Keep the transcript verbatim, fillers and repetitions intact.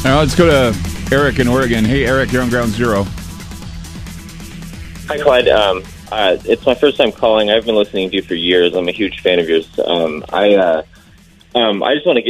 Now let's go to Eric in Oregon. Hey, Eric, you're on Ground Zero. Hi, Clyde. Um, uh, it's my first time calling. I've been listening to you for years. I'm a huge fan of yours. Um, I uh, um, I just want to get